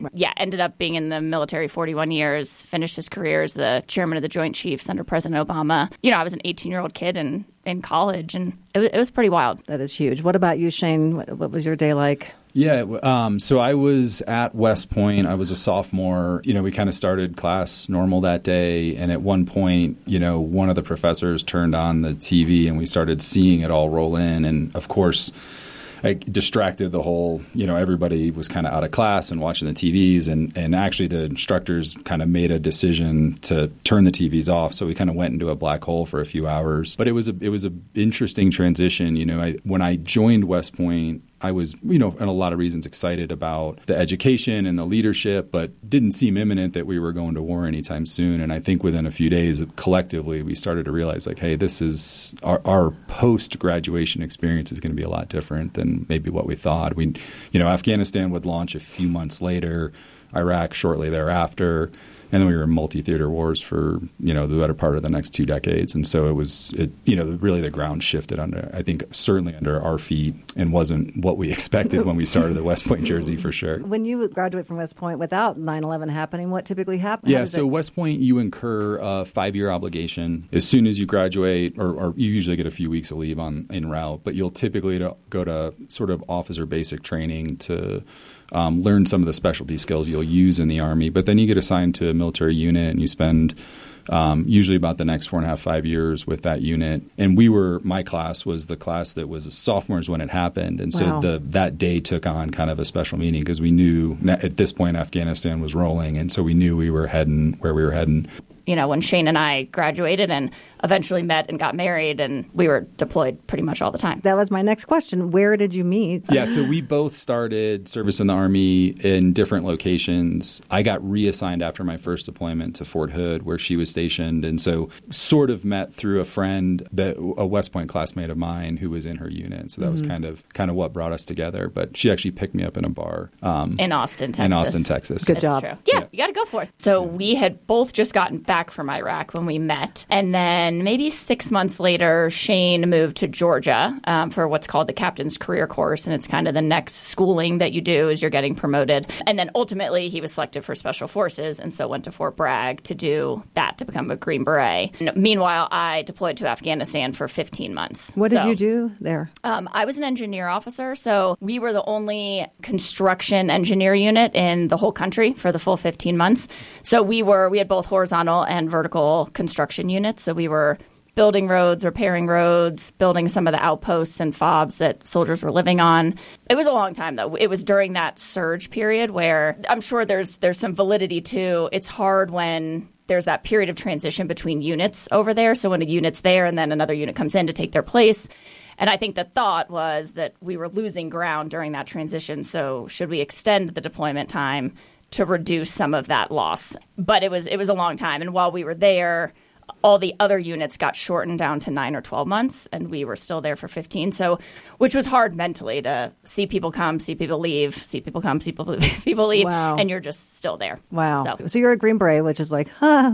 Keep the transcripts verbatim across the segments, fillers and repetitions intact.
Yeah, ended up being in the military forty-one years, finished his career as the chairman of the Joint Chiefs under President Obama. You know, I was an eighteen-year-old kid in, in college, and it was, it was pretty wild. That is huge. What about you, Shane? What, what was your day like? Yeah, um, so I was at West Point. I was a sophomore. You know, we kind of started class normal that day. And at one point, you know, one of the professors turned on the T V and we started seeing it all roll in. And of course, I distracted the whole, you know, everybody was kind of out of class and watching the T Vs. And, and actually the instructors kind of made a decision to turn the T Vs off. So we kind of went into a black hole for a few hours. But it was a, it was an interesting transition. You know, I, when I joined West Point, I was, you know, in a lot of reasons excited about the education and the leadership, but didn't seem imminent that we were going to war anytime soon. And I think within a few days, collectively, we started to realize, like, hey, this is our, our post-graduation experience is going to be a lot different than maybe what we thought. We, you know, Afghanistan would launch a few months later, Iraq shortly thereafter. And then we were in multi-theater wars for, you know, the better part of the next two decades. And so it was, it, you know, really the ground shifted under, I think, certainly under our feet and wasn't what we expected when we started at West Point, Jersey, for sure. When you graduate from West Point without nine eleven happening, what typically happens? Yeah, so it... West Point, you incur a five-year obligation. As soon as you graduate, or, or you usually get a few weeks of leave on en route, but you'll typically to go to sort of officer basic training to Um, learn some of the specialty skills you'll use in the Army. But then you get assigned to a military unit and you spend um, usually about the next four and a half, five years with that unit. And we were, my class was the class that was sophomores when it happened. And so wow. the that day took on kind of a special meaning because we knew at this point Afghanistan was rolling. And so we knew we were heading where we were heading. You know, when Shane and I graduated and eventually met and got married, and we were deployed pretty much all the time. That was my next question. Where did you meet? Yeah, so we both started service in the Army in different locations. I got reassigned after my first deployment to Fort Hood, where she was stationed, and so sort of met through a friend, that a West Point classmate of mine who was in her unit. So that mm-hmm. was kind of kind of what brought us together. But she actually picked me up in a bar. Um, in Austin, Texas. In Austin, Texas. Good That's job. True. Yeah, yeah, you got to go for it. So we had both just gotten back from Iraq when we met, and then maybe six months later, Shane moved to Georgia um, for what's called the Captain's Career Course, and it's kind of the next schooling that you do as you're getting promoted. And then ultimately, he was selected for Special Forces, and so went to Fort Bragg to do that, to become a Green Beret. And meanwhile, I deployed to Afghanistan for fifteen months. What so, did you do there? Um, I was an engineer officer, so we were the only construction engineer unit in the whole country for the full fifteen months. So we were we had both horizontal and vertical construction units, so we were building roads, repairing roads, building some of the outposts and fobs that soldiers were living on. It was a long time, though. It was during that surge period where I'm sure there's there's some validity to it's hard when there's that period of transition between units over there. So when a unit's there and then another unit comes in to take their place. And I think the thought was that we were losing ground during that transition. So should we extend the deployment time to reduce some of that loss? But it was it was a long time. And while we were there, all the other units got shortened down to nine or twelve months, and we were still there for fifteen. So, which was hard mentally to see people come, see people leave, see people come, see people, people leave, wow. and you're just still there. Wow. So, so you're a Green Beret, which is like, huh,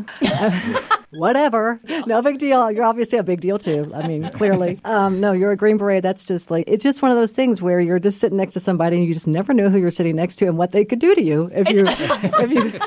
whatever. No big deal. You're obviously a big deal, too. I mean, clearly. Um, no, you're a Green Beret. That's just like, it's just one of those things where you're just sitting next to somebody and you just never know who you're sitting next to and what they could do to you if you if you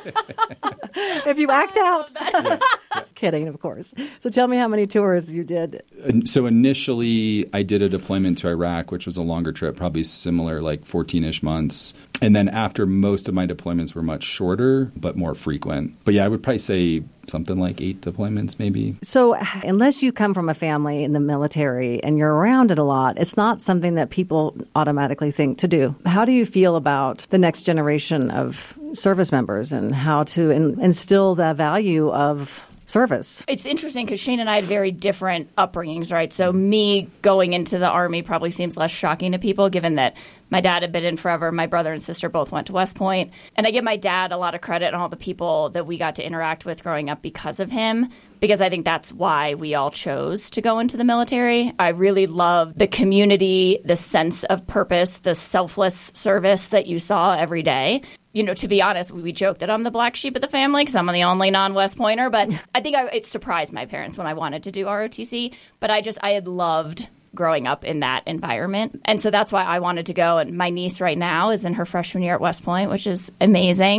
if you act out. Kidding, of course. So tell me how many tours you did. So initially, I did a deployment to Iraq, which was a longer trip, probably similar, like fourteen-ish months. And then after, most of my deployments were much shorter, but more frequent. But yeah, I would probably say something like eight deployments maybe. So unless you come from a family in the military and you're around it a lot, it's not something that people automatically think to do. How do you feel about the next generation of service members and how to in- instill the value of service? It's interesting because Shane and I had very different upbringings, right? So me going into the Army probably seems less shocking to people, given that my dad had been in forever. My brother and sister both went to West Point. And I give my dad a lot of credit and all the people that we got to interact with growing up because of him, because I think that's why we all chose to go into the military. I really love the community, the sense of purpose, the selfless service that you saw every day. You know, to be honest, we, we joke that I'm the black sheep of the family because I'm the only non-West Pointer. But I think I, it surprised my parents when I wanted to do R O T C. But I just, I had loved growing up in that environment. And so that's why I wanted to go. And my niece right now is in her freshman year at West Point, which is amazing.